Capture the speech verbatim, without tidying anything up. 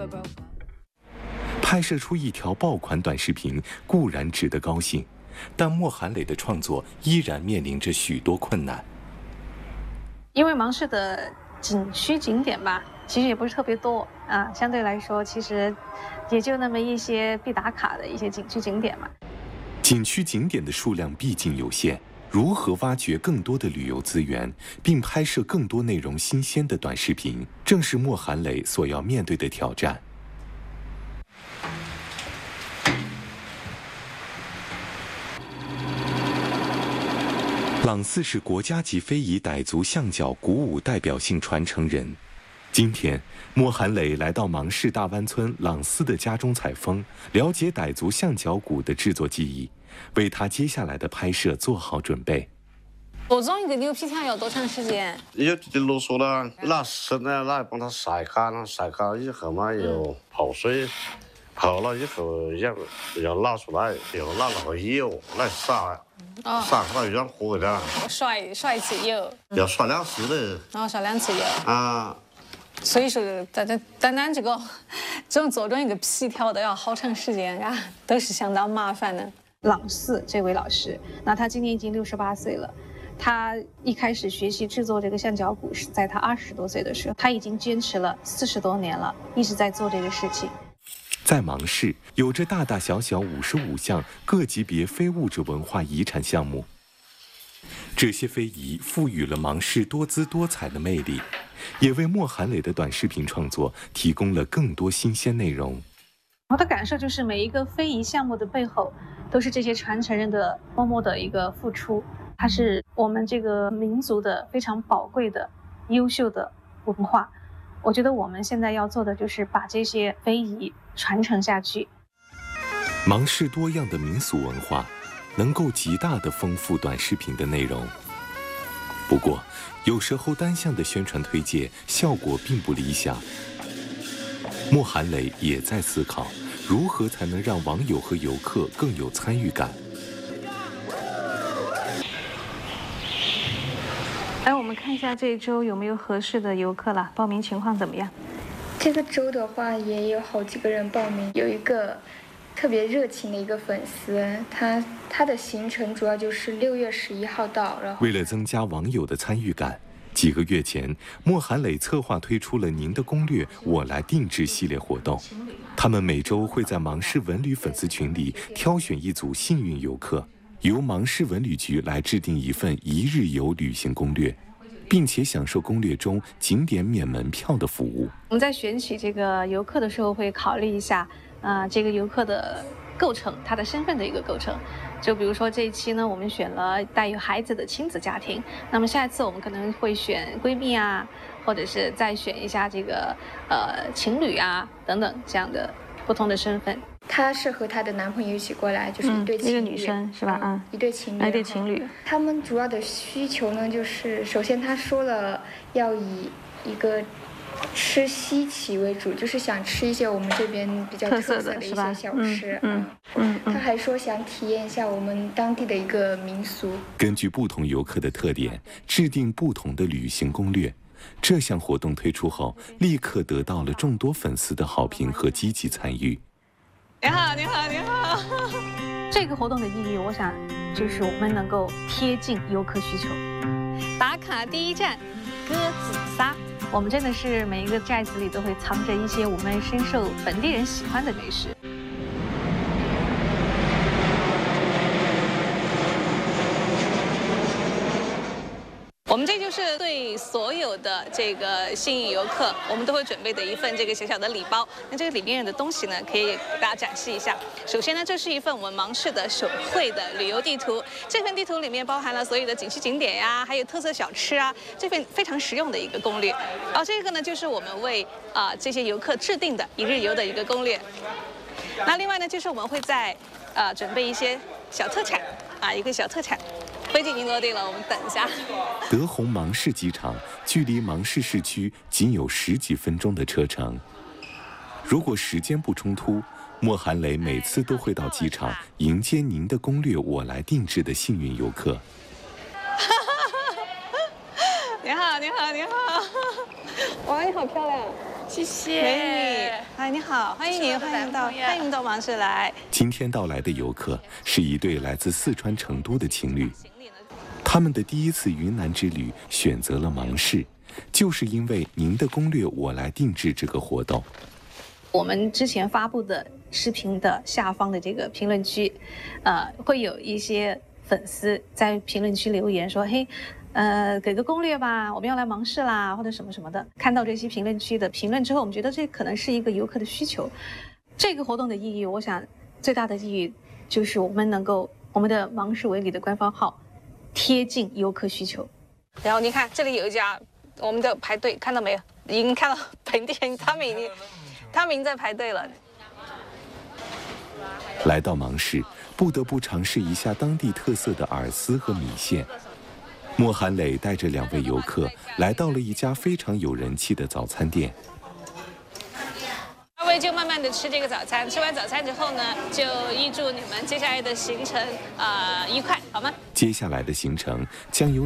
拍摄出一条爆款短视频固然值得高兴，但莫韩磊的创作依然面临着许多困难。 因为芒市的景区景点吧，其实也不是特别多啊，相对来说，其实也就那么一些必打卡的一些景区景点嘛。 景区景点的数量毕竟有限，如何挖掘更多的旅游资源，并拍摄更多内容新鲜的短视频，正是莫韩磊所要面对的挑战。朗四是国家级非遗傣族象脚鼓舞代表性传承人。今天，莫韩磊来到芒市大湾村朗四的家中采风，了解傣族象脚鼓的制作技艺，为他接下来的拍摄做好准备。 组装一个牛皮条要多长时间？ 有的啰嗦了，拿绳呢，拿帮它晒干了，晒干了以后嘛，又泡水。泡了以后要要拿出来，又拿那个油来撒，哦、撒它软和点。 刷刷一次油， 要刷两次的。 然后刷两次油。 啊。 所以说，咱咱单单这个，这种做成一个皮条都要好长时间啊，都是相当麻烦的。 朗四这位老师，那他今年已经六十八岁了。他一开始学习制作这个象脚鼓是在他二十多岁的时候，他已经坚持了四十多年了，一直在做这个事情。 在芒市，有着大大小小五十五项各级别非物质文化遗产项目。这些非遗赋予了芒市多姿多彩的魅力，也为莫韩磊的短视频创作提供了更多新鲜内容。 我的感受就是，每一个非遗项目的背后，都是这些传承人的默默的一个付出，它是我们这个民族的非常宝贵的、优秀的文化。我觉得我们现在要做的就是把这些非遗传承下去。 芒市多样的民俗文化，能够极大地丰富短视频的内容。不过，有时候单向的宣传推介效果并不理想。莫韩磊也在思考，如何才能让网友和游客更有参与感。 来，我们看一下这一周有没有合适的游客了，报名情况怎么样？ 这个周的话也有好几个人报名，有一个特别热情的一个粉丝，他他的行程主要就是六月十一号到，然后为了增加网友的参与感，几个月前，莫韩磊策划推出了“您的攻略，我来定制”系列活动。他们每周会在芒市文旅粉丝群里挑选一组幸运游客，由芒市文旅局来制定一份一日游旅行攻略，并且享受攻略中景点免门票的服务。 我们在选取这个游客的时候，会考虑一下，呃，这个游客的构成，他的身份的一个构成。就比如说这一期呢，我们选了带有孩子的亲子家庭，那么下一次我们可能会选闺蜜啊，或者是再选一下这个呃情侣啊等等这样的不同的身份。 她是和她的男朋友一起过来，就是一对情侣， 嗯、一个女生是吧？嗯， 一对情侣。 一对情侣。 他们主要的需求呢，就是首先他说了要以一个吃稀奇为主，就是想吃一些我们这边比较特色的一些小吃。 嗯嗯嗯。 他还说想体验一下我们当地的一个民俗。 根据不同游客的特点，制定不同的旅行攻略。这项活动推出后，立刻得到了众多粉丝的好评和积极参与。 你好，你好，你好。 这个活动的意义，我想就是我们能够贴近游客需求。 打卡第一站，鸽子撒。 我们真的是每一个寨子里都会藏着一些我们深受本地人喜欢的美食。 我们这就是对所有的这个幸运游客，我们都会准备的一份这个小小的礼包。那这个里面的东西呢，可以给大家展示一下。首先呢，这是一份我们芒市的手绘的旅游地图。这份地图里面包含了所有的景区景点呀，还有特色小吃啊，这份非常实用的一个攻略。然后这个呢，就是我们为啊、呃、这些游客制定的一日游的一个攻略。那另外呢，就是我们会在呃准备一些小特产啊，一个小特产。飞机已经落地了，我们等一下。 德宏芒市机场距离芒市市区仅有十几分钟的车程。如果时间不冲突，莫韩磊每次都会到机场迎接您的攻略我来定制的幸运游客。 你好，你好，你好！哇，你好漂亮！ 谢谢。 美女，哎，你好，欢迎您，欢迎到，欢迎到芒市来。 今天到来的游客是一对来自四川成都的情侣，他们的第一次云南之旅选择了芒市，就是因为您的攻略我来定制这个活动。 我们之前发布的视频的下方的这个评论区，呃，会有一些粉丝在评论区留言说：“嘿，呃，给个攻略吧，我们要来芒市啦，或者什么什么的。”看到这些评论区的评论之后，我们觉得这可能是一个游客的需求。这个活动的意义，我想最大的意义就是我们能够我们的芒市为旅的官方号贴近游客需求。 然后你看这里有一家，我们的排队看到没有？已经看到本地人，他们已经他们已经在排队了。 来到芒市，不得不尝试一下当地特色的饵丝和米线。莫寒磊带着两位游客来到了一家非常有人气的早餐店。 二位就慢慢的吃这个早餐，吃完早餐之后呢，就预祝你们接下来的行程呃愉快，好吗？ 接下来的行程将由